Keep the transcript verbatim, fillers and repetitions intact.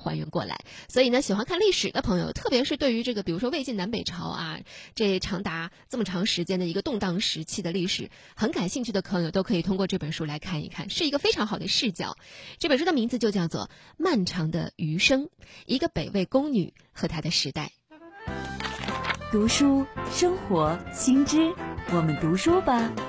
还原过来。所以呢，喜欢看历史的朋友，特别是对于这个比如说魏晋南北朝啊，这长达这么长时间的一个动荡时期的历史很感兴趣的朋友，都可以通过这本书来看一看，是一个非常好的视角。这本书的名字就叫做《漫长的余生》，一个北魏宫女和她的时代。 读书生活新知，我们读书吧。